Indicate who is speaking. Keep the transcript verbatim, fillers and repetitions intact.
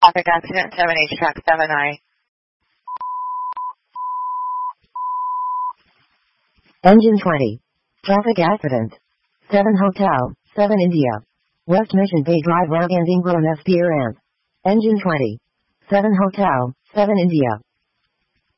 Speaker 1: Traffic accident, seven H track seven I.
Speaker 2: Engine twenty. Traffic accident. seven Hotel, seven India. West Mission Bay Drive Route and Ingram S P R N. Engine twenty. seven Hotel, seven India.